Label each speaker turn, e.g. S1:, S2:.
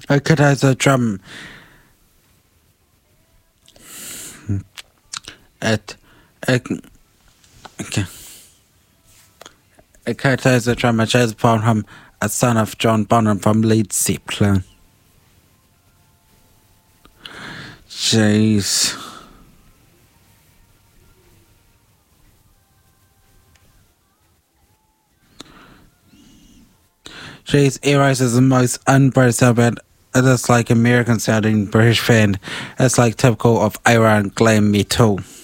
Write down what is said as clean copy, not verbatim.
S1: I could as a drum at okay. A character as a drummer, Jazz Bonham, a son of John Bonham from Led Zeppelin. Jeez. Jeez, Eros is the most un-British band. It's like American sounding British band. It's like typical of Iran glam metal.